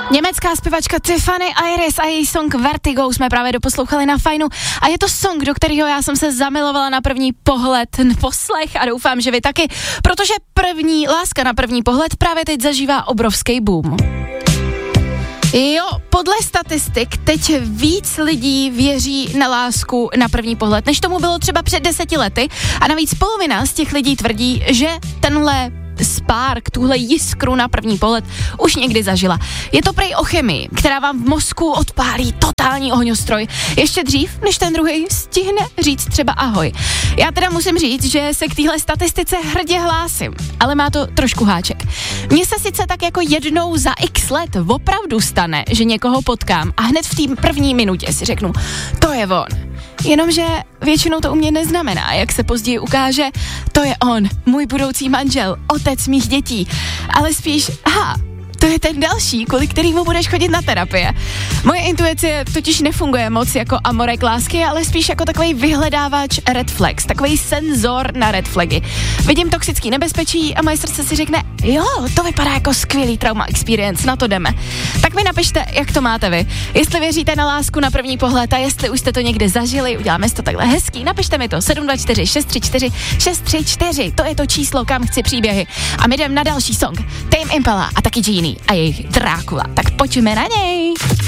Německá zpěvačka Tiffany Iris a její song Vertigo jsme právě doposlouchali na Fajnu a je to song, do kterého já jsem se zamilovala na první pohled, poslech a doufám, že vy taky, protože láska na první pohled právě teď zažívá obrovský boom. Jo, podle statistik teď víc lidí věří na lásku na první pohled, než tomu bylo třeba před 10 lety a navíc polovina z těch lidí tvrdí, že tenhle spark, tuhle jiskru na první pohled už někdy zažila. Je to prej o chemii, která vám v mozku odpálí totální ohňostroj ještě dřív, než ten druhý stihne říct třeba ahoj. Já teda musím říct, že se k téhle statistice hrdě hlásím, ale má to trošku háček. Mně se sice tak jako jednou za x let opravdu stane, že někoho potkám a hned v té první minutě si řeknu, to je on. Jenomže většinou to u mě neznamená, jak se později ukáže, to je on, můj budoucí manžel, otec mých dětí, ale spíš, to je ten další, kvůli kterýmu budeš chodit na terapie. Moje intuice totiž nefunguje moc jako amorek lásky, ale spíš jako takový vyhledávač red flags, takový senzor na red flagy. Vidím toxický nebezpečí a moje srdce si řekne, jo, to vypadá jako skvělý trauma experience, na to jdeme. Tak mi napište, jak to máte vy. Jestli věříte na lásku na první pohled a jestli už jste to někdy zažili, uděláme si to takhle hezký, napište mi to 724 634 634, to je to číslo, kam chci příběhy. A my jdeme na další song, Tame Impala a taky Genie a jejich Drákula. Tak pojďme na něj.